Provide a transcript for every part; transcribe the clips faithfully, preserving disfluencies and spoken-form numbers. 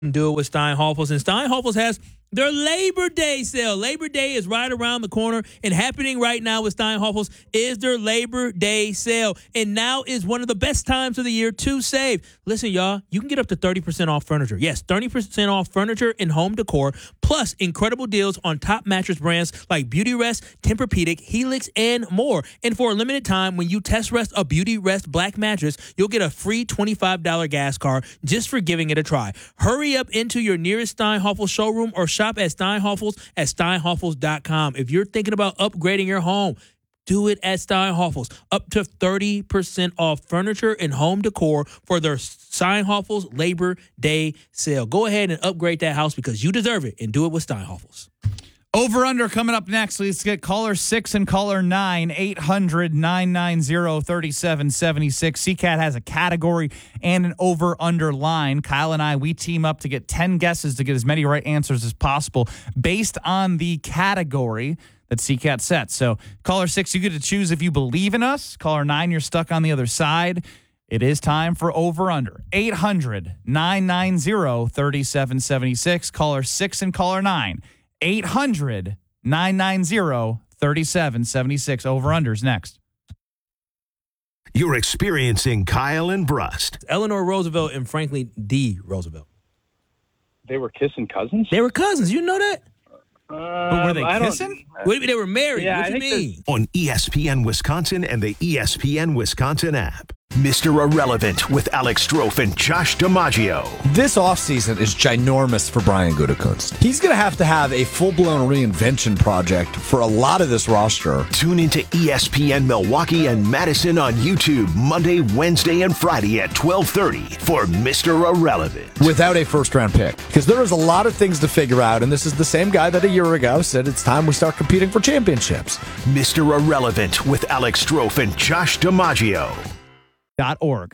Do it with Steinhoffels. And Steinhoffels has their Labor Day sale. Labor Day is right around the corner, and happening right now with Steinhoffels is their Labor Day sale. And now is one of the best times of the year to save. Listen, y'all, you can get up to thirty percent off furniture. Yes, thirty percent off furniture and home decor, plus incredible deals on top mattress brands like Beautyrest, Tempur-Pedic, Helix, and more. And for a limited time, when you test rest a Beautyrest Black mattress, you'll get a free twenty-five dollars gas card just for giving it a try. Hurry up into your nearest Steinhoffels showroom or shop at Steinhoffels at steinhoffels dot com. If you're thinking about upgrading your home, do it at Steinhoffels. Up to thirty percent off furniture and home decor for their Steinhoffels Labor Day sale. Go ahead and upgrade that house because you deserve it, and do it with Steinhoffels. Over under coming up next. Let's get caller six and caller nine, eight hundred, nine nine zero, three seven seven six. C CAT has a category and an over under line. Kyle and I, we team up to get ten guesses to get as many right answers as possible based on the category that C CAT sets. So caller six, you get to choose if you believe in us. Caller nine, you're stuck on the other side. It is time for over under. eight hundred, nine nine zero, three seven seven six. Caller six and caller nine. eight hundred, nine nine zero, three seven seven six. Over-unders next. You're experiencing Kyle and Brust. Eleanor Roosevelt and Franklin D. Roosevelt. They were kissing cousins? They were cousins. You know that? Um, But were they I kissing? What, they were married. Yeah, what I do you think mean? On E S P N Wisconsin and the E S P N Wisconsin app. Mister Irrelevant with Alex Strofe and Josh DiMaggio. This offseason is ginormous for Brian Gutekunst. He's going to have to have a full-blown reinvention project for a lot of this roster. Tune into E S P N Milwaukee and Madison on YouTube Monday, Wednesday, and Friday at twelve thirty for Mister Irrelevant. Without a first-round pick. Because there is a lot of things to figure out, and this is the same guy that a year ago said it's time we start competing for championships. Mister Irrelevant with Alex Strofe and Josh DiMaggio. Dot org.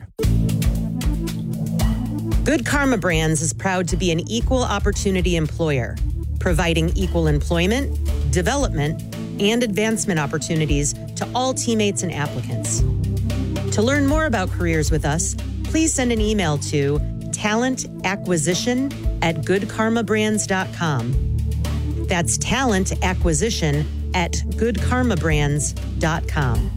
Good Karma Brands is proud to be an equal opportunity employer, providing equal employment, development, and advancement opportunities to all teammates and applicants. To learn more about careers with us, please send an email to talent acquisition at good karma brands dot com. That's talent acquisition at good karma brands dot com.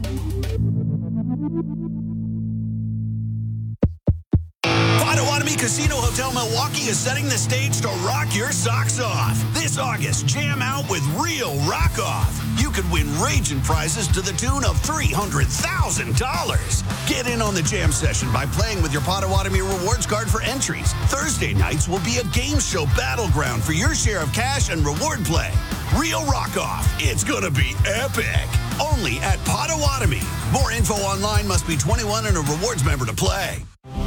Potawatomi Casino Hotel Milwaukee is setting the stage to rock your socks off. This August, jam out with real rock off. You could win raging prizes to the tune of three hundred thousand dollars. Get in on the jam session by playing with your Potawatomi rewards card for entries. Thursday nights will be a game show battleground for your share of cash and reward play. Real rock off. It's going to be epic. Only at Potawatomi. More info online. Must be twenty-one and a rewards member to play.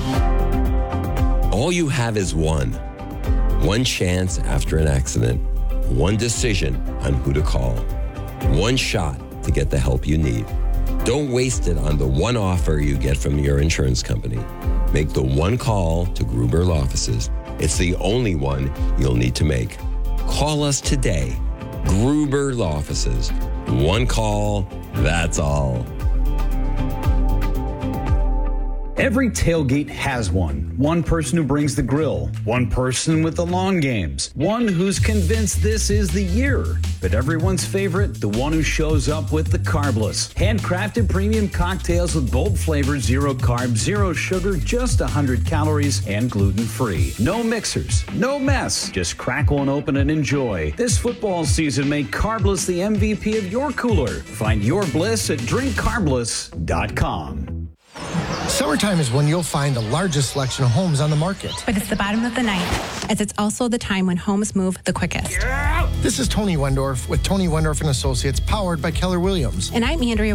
All you have is one. One chance after an accident. One decision on who to call. One shot to get the help you need. Don't waste it on the one offer you get from your insurance company. Make the one call to Gruber Law Offices. It's the only one you'll need to make. Call us today. Gruber Law Offices. One call, that's all. Every tailgate has one. One person who brings the grill. One person with the long games. One who's convinced this is the year. But everyone's favorite, the one who shows up with the carbless. Handcrafted premium cocktails with bold flavors, zero carbs, zero sugar, just one hundred calories, and gluten-free. No mixers, no mess. Just crack one open and enjoy. This football season, make Carbless the M V P of your cooler. Find your bliss at drink carbless dot com. Summertime is when you'll find the largest selection of homes on the market. But it's the bottom of the ninth, as it's also the time when homes move the quickest. This is Tony Wendorf with Tony Wendorf and Associates, powered by Keller Williams. And I'm Andrea